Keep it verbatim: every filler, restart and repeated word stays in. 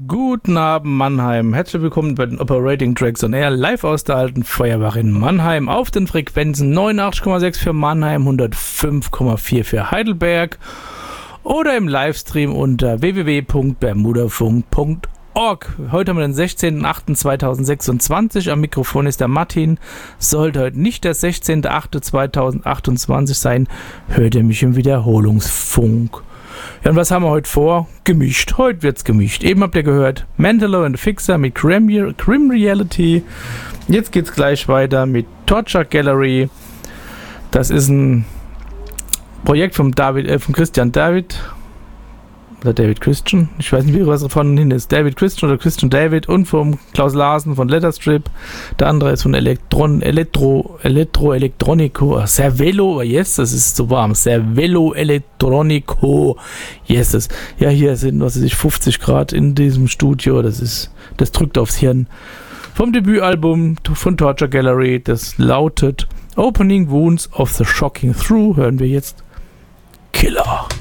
Guten Abend Mannheim, herzlich willkommen bei den Operating Tracks on Air, live aus der alten Feuerwache in Mannheim auf den Frequenzen neunundachtzig Komma sechs für Mannheim, hundertfünf Komma vier für Heidelberg oder im Livestream unter w w w punkt bermudafunk punkt org. Heute haben wir den sechzehnten achten zweitausendsechsundzwanzig, am Mikrofon ist der Martin. Sollte heute nicht der sechzehnten achten zweitausendachtundzwanzig sein, hört ihr mich im Wiederholungsfunk. Ja, und was haben wir heute vor? Gemischt. Heute wird's gemischt. Eben habt ihr gehört Mandalo and the Fixer mit Grim Reality. Jetzt geht's gleich weiter mit Torture Gallery. Das ist ein Projekt vom David, äh, von Christian David. Oder David Christian. Ich weiß nicht, wie was von hin ist. David Christian oder Christian David und vom Klaus Larsen von Letterstrip. Der andere ist von Elektron, Elektro, Elektro, Elektronico. Cervelo, yes, das ist so warm. Cervelo Electronico. Yes, das. Ja, hier sind, was weiß ich, fünfzig Grad in diesem Studio. Das ist, das drückt aufs Hirn. Vom Debütalbum von Torture Gallery, das lautet Opening Wounds of the Shocking Through. Hören wir jetzt Killer.